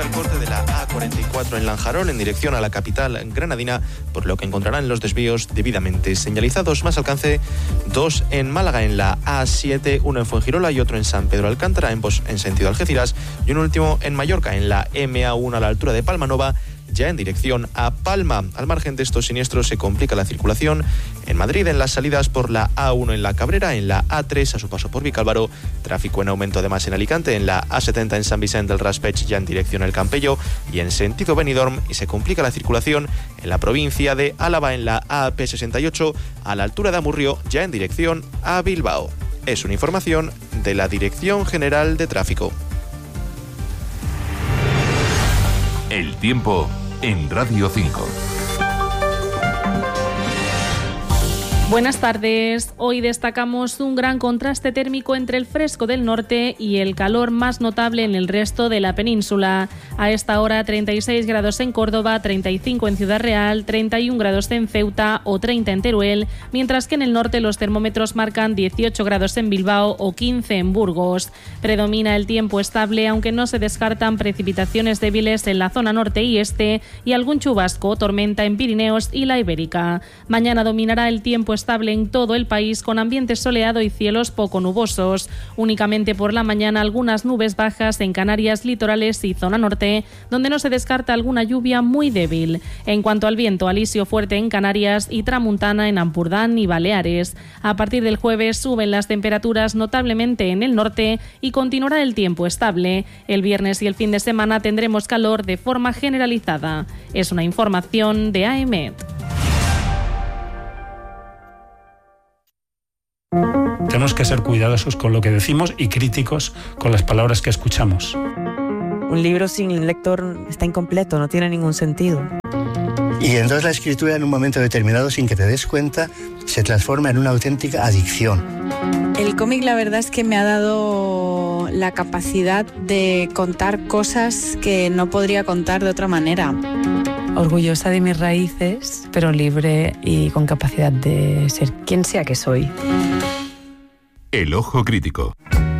el corte de la A44 en Lanjarón en dirección a la capital granadina, por lo que encontrarán los desvíos debidamente señalizados. Más alcance, 2 en Málaga en la A7, uno en Fuengirola y otro en San Pedro Alcántara, ambos en sentido Algeciras, y un último en Mallorca en la MA1 a la altura de Palmanova, ya en dirección a Palma. Al margen de estos siniestros se complica la circulación en Madrid en las salidas por la A1 en La Cabrera, en la A3 a su paso por Vicálvaro, tráfico en aumento además en Alicante, en la A70 en San Vicente del Raspeig ya en dirección al Campello y en sentido Benidorm, y se complica la circulación en la provincia de Álava en la AP68 a la altura de Amurrio ya en dirección a Bilbao. Es una información de la Dirección General de Tráfico. El tiempo en Radio 5. Buenas tardes. Hoy destacamos un gran contraste térmico entre el fresco del norte y el calor más notable en el resto de la península. A esta hora 36 grados en Córdoba, 35 en Ciudad Real, 31 grados en Ceuta o 30 en Teruel, mientras que en el norte los termómetros marcan 18 grados en Bilbao o 15 en Burgos. Predomina el tiempo estable, aunque no se descartan precipitaciones débiles en la zona norte y este y algún chubasco o tormenta en Pirineos y la Ibérica. Mañana dominará el tiempo estable en todo el país con ambiente soleado y cielos poco nubosos. Únicamente por la mañana algunas nubes bajas en Canarias, litorales y zona norte, donde no se descarta alguna lluvia muy débil. En cuanto al viento, alisio fuerte en Canarias y tramuntana en Ampurdán y Baleares. A partir del jueves suben las temperaturas notablemente en el norte y continuará el tiempo estable. El viernes y el fin de semana tendremos calor de forma generalizada. Es una información de AEMET. Tenemos que ser cuidadosos con lo que decimos y críticos con las palabras que escuchamos. Un libro sin lector está incompleto, no tiene ningún sentido. Y entonces la escritura en un momento determinado, sin que te des cuenta, se transforma en una auténtica adicción. El cómic, la verdad es que me ha dado la capacidad de contar cosas que no podría contar de otra manera. Orgullosa de mis raíces, pero libre y con capacidad de ser quien sea que soy. El ojo crítico.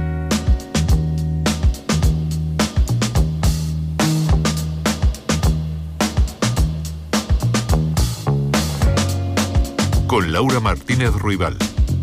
Con Laura Martínez Ruibal.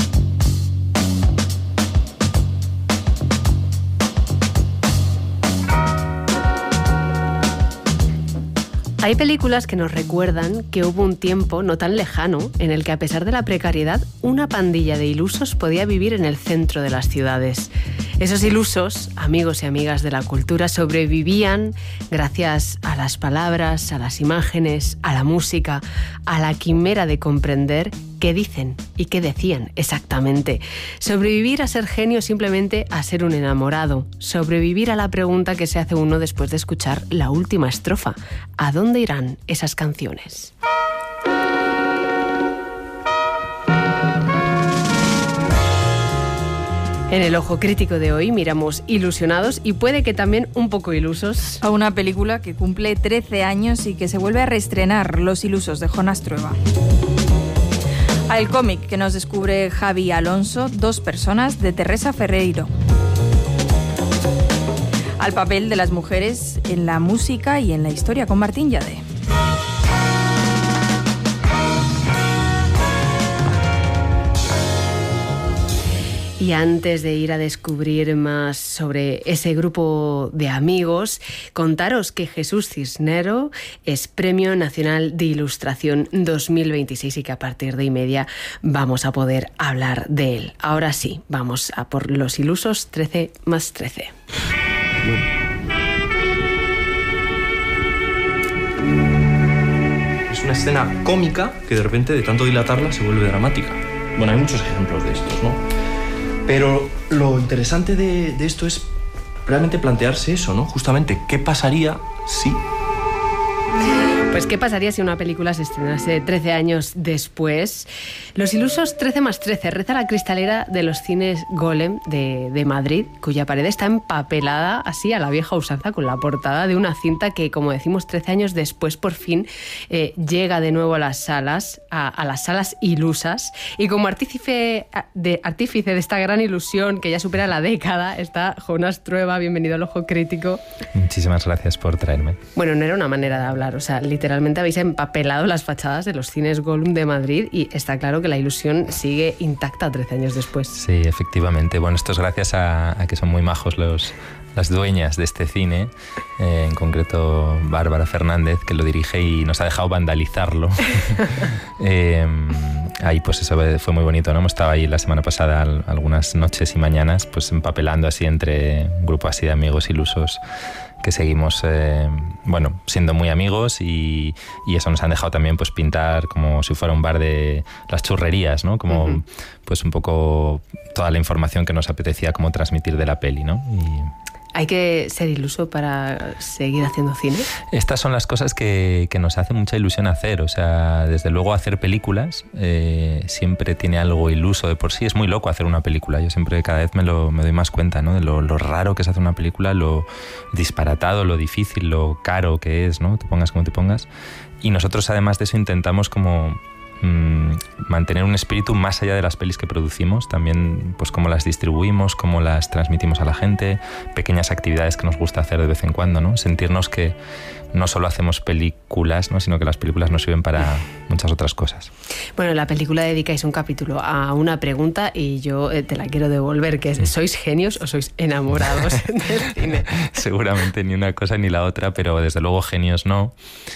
Hay películas que nos recuerdan que hubo un tiempo no tan lejano en el que, a pesar de la precariedad, una pandilla de ilusos podía vivir en el centro de las ciudades. Esos ilusos, amigos y amigas de la cultura, sobrevivían gracias a las palabras, a las imágenes, a la música, a la quimera de comprender qué dicen y qué decían exactamente. Sobrevivir a ser genio, simplemente a ser un enamorado. Sobrevivir a la pregunta que se hace uno después de escuchar la última estrofa. ¿A dónde irán esas canciones? En el ojo crítico de hoy miramos ilusionados y puede que también un poco ilusos a una película que cumple 13 años y que se vuelve a reestrenar, Los ilusos, de Jonas Trueba. A el cómic que nos descubre Javi Alonso, Dos personas, de Teresa Ferreiro. Al papel de las mujeres en la música y en la historia, con Martín Llade. Y antes de ir a descubrir más sobre ese grupo de amigos, contaros que Jesús Cisnero es Premio Nacional de Ilustración 2026 y que a partir de 1:30 vamos a poder hablar de él. Ahora sí, vamos a por Los ilusos 13 más 13. Es una escena cómica que de repente, de tanto dilatarla, se vuelve dramática. Bueno, hay muchos ejemplos de estos, ¿no? Pero lo interesante de esto es realmente plantearse eso, ¿no? Justamente, ¿qué pasaría si...? Pues, ¿qué pasaría si una película se estrenase 13 años después? Los ilusos 13+13 reza la cristalera de los cines Golem de Madrid, cuya pared está empapelada así a la vieja usanza con la portada de una cinta que, como decimos, 13 años después por fin llega de nuevo a las salas, a las salas ilusas. Y como artífice de esta gran ilusión que ya supera la década está Jonas Trueba. Bienvenido al Ojo Crítico. Muchísimas gracias por traerme. Bueno, no era una manera de hablar, o sea, literalmente habéis empapelado las fachadas de los cines Golem de Madrid y está claro que la ilusión sigue intacta 13 años después. Sí, efectivamente. Bueno, esto es gracias a que son muy majos las dueñas de este cine, en concreto Bárbara Fernández, que lo dirige y nos ha dejado vandalizarlo. Ahí pues eso fue muy bonito, ¿no? Hemos estado ahí la semana pasada algunas noches y mañanas pues empapelando así entre un grupo así de amigos ilusos que seguimos siendo muy amigos y eso nos han dejado también pues pintar como si fuera un bar de las churrerías, ¿no? Como pues un poco toda la información que nos apetecía como transmitir de la peli, ¿no? ¿Hay que ser iluso para seguir haciendo cine? Estas son las cosas que nos hace mucha ilusión hacer. O sea, desde luego hacer películas siempre tiene algo iluso de por sí. Es muy loco hacer una película. Yo siempre cada vez me doy más cuenta, ¿no? De lo raro que es hacer una película, lo disparatado, lo difícil, lo caro que es, ¿no? Te pongas como te pongas. Y nosotros además de eso intentamos como mantener un espíritu más allá de las pelis que producimos, también pues cómo las distribuimos, cómo las transmitimos a la gente, pequeñas actividades que nos gusta hacer de vez en cuando, ¿no? Sentirnos que no solo hacemos películas, ¿no? Sino que las películas nos sirven para muchas otras cosas. Bueno, en la película dedicáis un capítulo a una pregunta y yo te la quiero devolver, que es ¿sois genios o sois enamorados del cine? Seguramente ni una cosa ni la otra, pero desde luego genios no.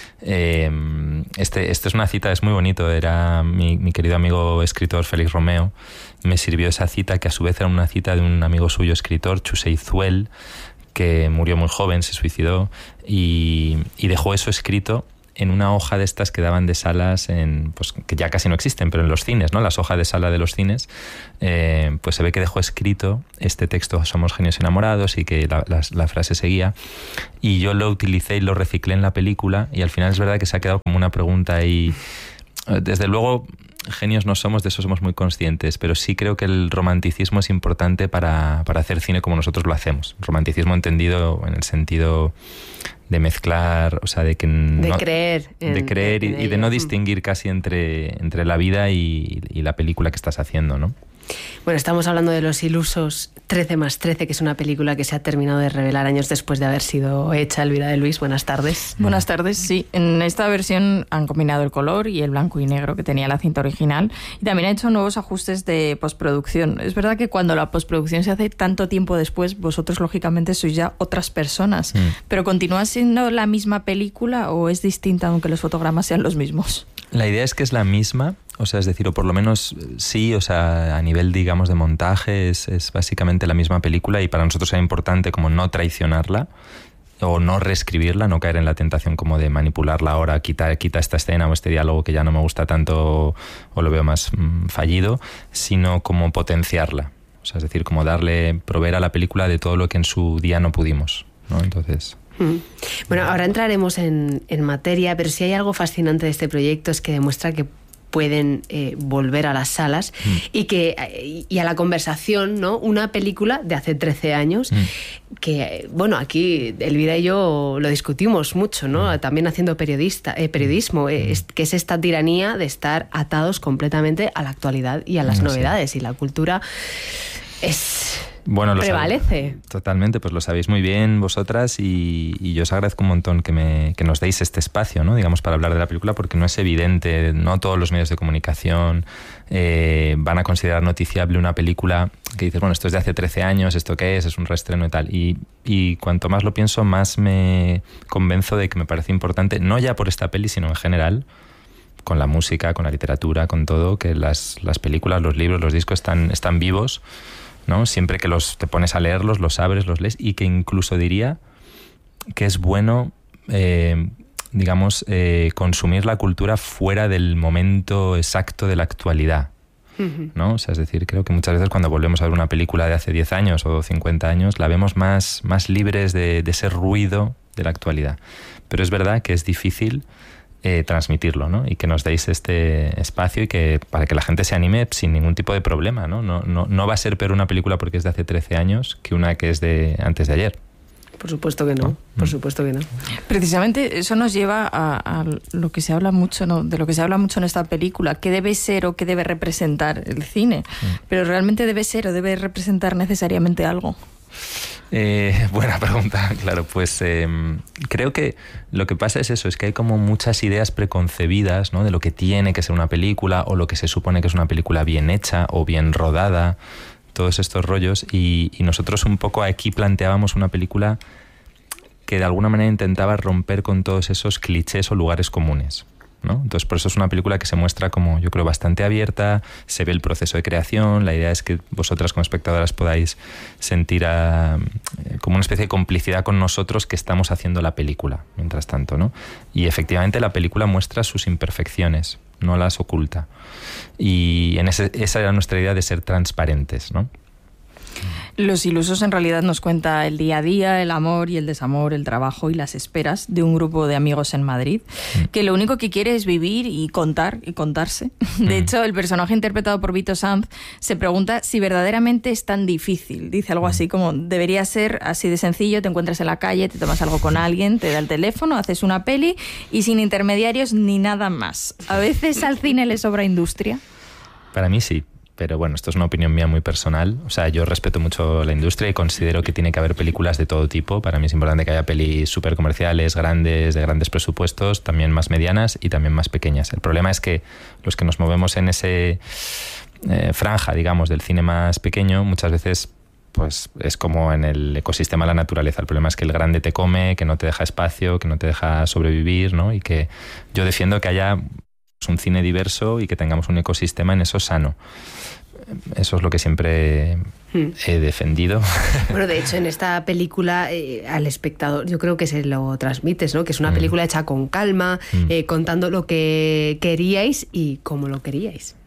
Este es una cita, es muy bonito, era mi querido amigo escritor Félix Romeo, me sirvió esa cita que a su vez era una cita de un amigo suyo escritor, Chusei Zuel, que murió muy joven, se suicidó y dejó eso escrito en una hoja de estas que daban de salas pues, que ya casi no existen, pero en los cines, ¿no? Las hojas de sala de los cines, pues se ve que dejó escrito este texto, somos genios enamorados, y que la frase seguía, y yo lo utilicé y lo reciclé en la película, y al final es verdad que se ha quedado como una pregunta y desde luego genios no somos, de eso somos muy conscientes, pero sí creo que el romanticismo es importante para hacer cine como nosotros lo hacemos. Romanticismo entendido en el sentido de mezclar, o sea, de creer y de no distinguir casi entre la vida y la película que estás haciendo, ¿no? Bueno, estamos hablando de Los ilusos 13+13, que es una película que se ha terminado de revelar años después de haber sido hecha. Elvira de Luis, buenas tardes. Buenas tardes, sí. En esta versión han combinado el color y el blanco y negro que tenía la cinta original y también ha hecho nuevos ajustes de postproducción. Es verdad que cuando la postproducción se hace tanto tiempo después, vosotros lógicamente sois ya otras personas, pero ¿continúa siendo la misma película o es distinta aunque los fotogramas sean los mismos? La idea es que es la misma, o sea, es decir, o por lo menos sí, o sea, a nivel, digamos, de montaje es básicamente la misma película, y para nosotros era importante como no traicionarla o no reescribirla, no caer en la tentación como de manipularla ahora, quita esta escena o este diálogo que ya no me gusta tanto o lo veo más fallido, sino como potenciarla, o sea, es decir, como proveer a la película de todo lo que en su día no pudimos, ¿no? Entonces... Bueno, ahora entraremos en materia, pero si hay algo fascinante de este proyecto es que demuestra que pueden volver a las salas y a la conversación, ¿no? Una película de hace 13 años que, bueno, aquí Elvira y yo lo discutimos mucho, ¿no? También haciendo periodismo, que es esta tiranía de estar atados completamente a la actualidad y a las novedades, y la cultura prevalece. Totalmente, pues lo sabéis muy bien vosotras y yo os agradezco un montón que nos deis este espacio, ¿no? Digamos, para hablar de la película, porque no es evidente, no todos los medios de comunicación van a considerar noticiable una película que dices, bueno, esto es de hace 13 años, ¿esto qué es? Es un reestreno y tal. Y cuanto más lo pienso, más me convenzo de que me parece importante, no ya por esta peli, sino en general, con la música, con la literatura, con todo, que las películas, los libros, los discos están vivos, ¿no? Siempre que te pones a leerlos, los abres, los lees, y que incluso diría que es bueno, consumir la cultura fuera del momento exacto de la actualidad, ¿no? O sea, es decir, creo que muchas veces cuando volvemos a ver una película de hace 10 años o 50 años, la vemos más libres de ese ruido de la actualidad. Pero es verdad que es difícil transmitirlo, ¿no? Y que nos deis este espacio y que para que la gente se anime sin ningún tipo de problema, ¿no? No va a ser peor una película porque es de hace 13 años que una que es de antes de ayer. Por supuesto que no, por supuesto que no. Precisamente eso nos lleva a lo que se habla mucho, ¿no? De lo que se habla mucho en esta película, qué debe ser o qué debe representar el cine. Pero realmente debe ser o debe representar necesariamente algo. Buena pregunta, claro, pues creo que lo que pasa es eso, es que hay como muchas ideas preconcebidas, ¿no? De lo que tiene que ser una película o lo que se supone que es una película bien hecha o bien rodada, todos estos rollos, y nosotros un poco aquí planteábamos una película que de alguna manera intentaba romper con todos esos clichés o lugares comunes, ¿no? Entonces por eso es una película que se muestra como, yo creo, bastante abierta, se ve el proceso de creación, la idea es que vosotras como espectadoras podáis sentir como una especie de complicidad con nosotros que estamos haciendo la película, mientras tanto, ¿no? Y efectivamente la película muestra sus imperfecciones, no las oculta. Y esa era nuestra idea de ser transparentes, ¿no? Los Ilusos en realidad nos cuenta el día a día, el amor y el desamor, el trabajo y las esperas de un grupo de amigos en Madrid que lo único que quiere es vivir y contar y contarse. De hecho, el personaje interpretado por Vito Sanz se pregunta si verdaderamente es tan difícil. Dice algo así como, debería ser así de sencillo, te encuentras en la calle, te tomas algo con alguien, te da el teléfono, haces una peli y sin intermediarios ni nada más. ¿A veces al cine le sobra industria? Para mí sí. Pero bueno, esto es una opinión mía muy personal. O sea, yo respeto mucho la industria y considero que tiene que haber películas de todo tipo. Para mí es importante que haya pelis súper comerciales, grandes, de grandes presupuestos, también más medianas y también más pequeñas. El problema es que los que nos movemos en ese franja, digamos, del cine más pequeño, muchas veces pues es como en el ecosistema de la naturaleza. El problema es que el grande te come, que no te deja espacio, que no te deja sobrevivir, ¿no? Y que yo defiendo que haya un cine diverso y que tengamos un ecosistema en eso sano. Eso es lo que siempre he defendido. Bueno, de hecho, en esta película al espectador yo creo que se lo transmites, ¿no? Que es una película hecha con calma, contando lo que queríais y cómo lo queríais.